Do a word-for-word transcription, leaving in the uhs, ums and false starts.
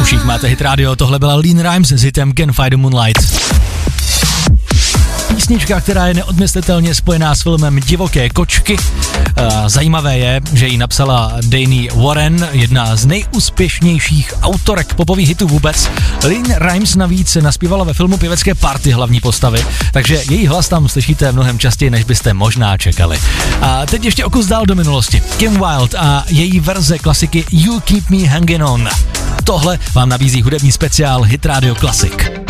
uších máte Hit Radio, tohle byla Lean Rimes s hitem Can't Fight the Moonlight. Písnička, která je neodmyslitelně spojená s filmem Divoké kočky. Zajímavé je, že ji napsala Dani Warren, jedna z nejúspěšnějších autorek popových hitů vůbec. Lean Rimes navíc naspívala ve filmu Pěvecké party hlavní postavy, takže její hlas tam slyšíte mnohem častěji, než byste možná čekali. A teď ještě o kus dál do minulosti. Kim Wilde a její verze klasiky You Keep Me Hanging On. Tohle vám nabízí hudební speciál Hit Radio Classic.